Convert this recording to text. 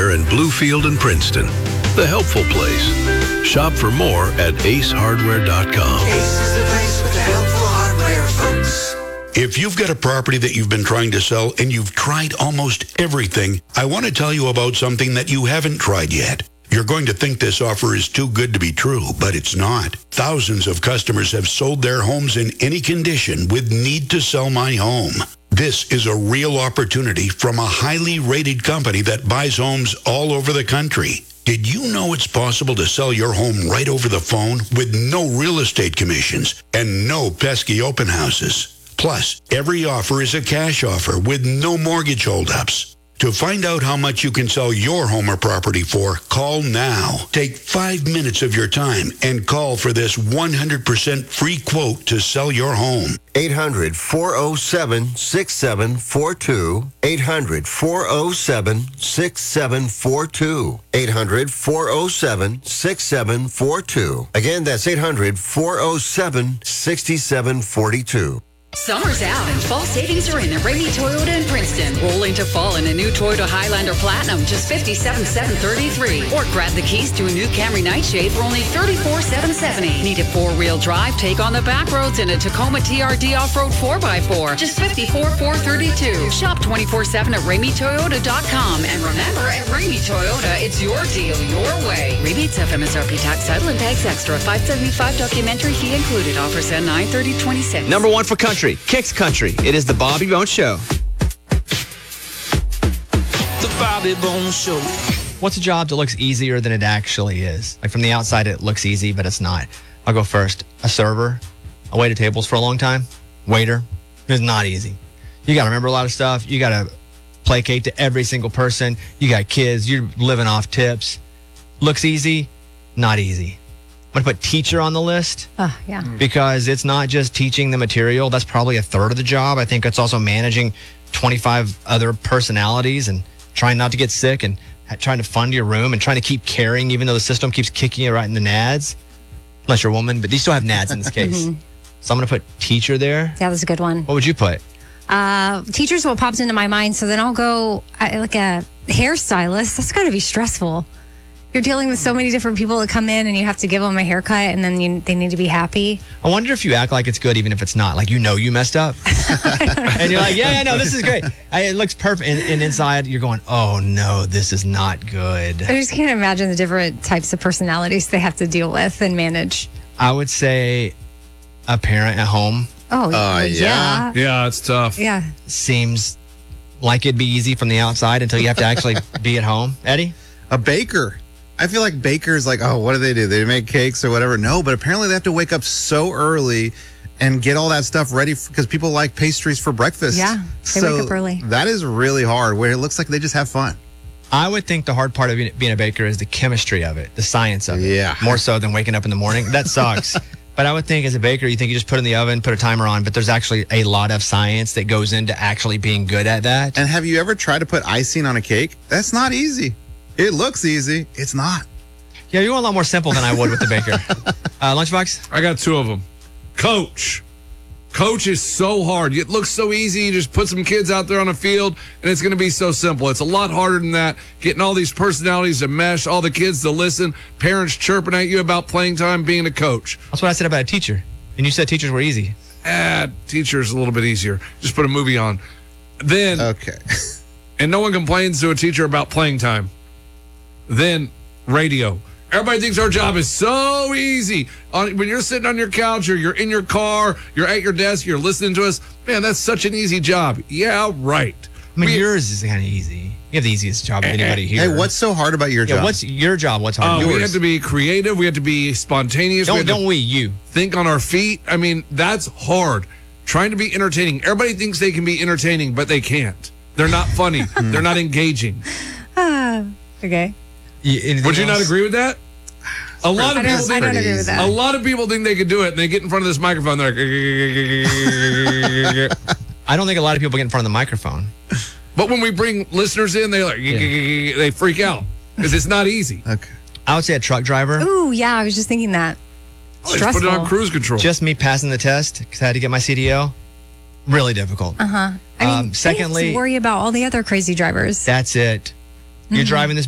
Hardware in Bluefield and Princeton. The helpful place. Shop for more at acehardware.com. Ace is the place with the helpful hardware, folks. If you've got a property that you've been trying to sell and you've tried almost everything, I want to tell you about something that you haven't tried yet. You're going to think this offer is too good to be true, but it's not. Thousands of customers have sold their homes in any condition with Need to Sell My Home. This is a real opportunity from a highly rated company that buys homes all over the country. Did you know it's possible to sell your home right over the phone with no real estate commissions and no pesky open houses? Plus, every offer is a cash offer with no mortgage holdups. To find out how much you can sell your home or property for, call now. Take 5 minutes of your time and call for this 100% free quote to sell your home. 800-407-6742. 800-407-6742. 800-407-6742. Again, that's 800-407-6742. Summer's out and fall savings are in at Ramey Toyota in Princeton. Roll into fall in a new Toyota Highlander Platinum, just $57,733. Or grab the keys to a new Camry Nightshade for only $34,770. Need a four-wheel drive? Take on the back roads in a Tacoma TRD Off-Road 4x4, just $54,432. Shop 24/7 at RameyToyota.com. And remember, at Ramey Toyota, it's your deal, your way. Rebates of MSRP tax title and tax extra. $575 documentary fee included. Offers at 9/30/26. Number one for country. Kicks Country. It is the Bobby Bones Show. The Bobby Bones Show. What's a job that looks easier than it actually is? Like from the outside, it looks easy, but it's not. I'll go first. A server. I waited tables for a long time. Waiter. It's not easy. You got to remember a lot of stuff. You got to placate to every single person. You got kids. You're living off tips. Looks easy. Not easy. I'm going to put teacher on the list. Yeah. Because it's not just teaching the material. That's probably a third of the job. I think it's also managing 25 other personalities and trying not to get sick and trying to fund your room and trying to keep caring even though the system keeps kicking you right in the nads. Unless you're a woman, but you still have nads in this case. So I'm going to put teacher there. Yeah, that's a good one. What would you put? Teacher's what pops into my mind. So then I'll go like a hairstylist. That's got to be stressful. You're dealing with so many different people that come in and you have to give them a haircut and then they need to be happy. I wonder if you act like it's good even if it's not. Like, you messed up. And you're like, yeah, no, this is great. It looks perfect. And inside you're going, oh, no, this is not good. I just can't imagine the different types of personalities they have to deal with and manage. I would say a parent at home. Oh, yeah. Yeah, it's tough. Yeah. Seems like it'd be easy from the outside until you have to actually be at home. Eddie? A baker. I feel like bakers, like, oh, what do? They make cakes or whatever. No, but apparently they have to wake up so early and get all that stuff ready because people like pastries for breakfast. Yeah, they wake up early. That is really hard, where it looks like they just have fun. I would think the hard part of being a baker is the chemistry of it, the science of it. Yeah. More so than waking up in the morning. That sucks. But I would think as a baker, you think you just put it in the oven, put a timer on, but there's actually a lot of science that goes into actually being good at that. And have you ever tried to put icing on a cake? That's not easy. It looks easy. It's not. Yeah, you're a lot more simple than I would with the baker. Lunchbox? I got two of them. Coach. Coach is so hard. It looks so easy. You just put some kids out there on a field, and it's going to be so simple. It's a lot harder than that. Getting all these personalities to mesh, all the kids to listen, parents chirping at you about playing time, being a coach. That's what I said about a teacher. And you said teachers were easy. Teacher's a little bit easier. Just put a movie on. Then, okay. And no one complains to a teacher about playing time. Then, radio. Everybody thinks our job is so easy. When you're sitting on your couch or you're in your car, you're at your desk, you're listening to us, man, that's such an easy job. Yeah, right. I mean, yours is kind of easy. You have the easiest job of anybody here. Hey, what's so hard about your job? What's your job? What's hard? We have to be creative. We have to be spontaneous. You. Think on our feet. I mean, that's hard. Trying to be entertaining. Everybody thinks they can be entertaining, but they can't. They're not funny. They're not engaging. Okay. Would you not agree with that? A lot of people I don't agree with that. A lot of people think they can do it, and they get in front of this microphone. They're like, I don't think a lot of people get in front of the microphone. But when we bring listeners in, they freak out because it's not easy. Okay. I would say a truck driver. Ooh, yeah, I was just thinking that. Just put it on cruise control. Just me passing the test because I had to get my CDL. Really difficult. I mean, secondly, they have to worry about all the other crazy drivers. That's it. You're driving this